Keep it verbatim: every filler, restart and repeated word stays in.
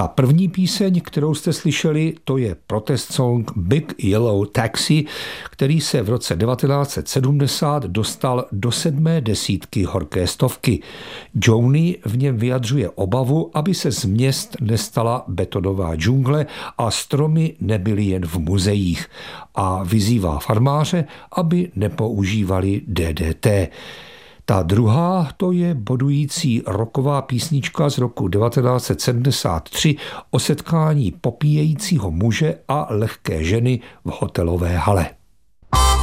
Ta první píseň, kterou jste slyšeli, to je protest song Big Yellow Taxi, který se v roce devatenáct set sedmdesát dostal do sedmé desítky horké stovky. Joni v něm vyjadřuje obavu, aby se z měst nestala betonová džungle a stromy nebyly jen v muzeích, a vyzývá farmáře, aby nepoužívali D D T. Ta druhá, to je bodující rocková písnička z roku devatenáct set sedmdesát tři o setkání popíjejícího muže a lehké ženy v hotelové hale.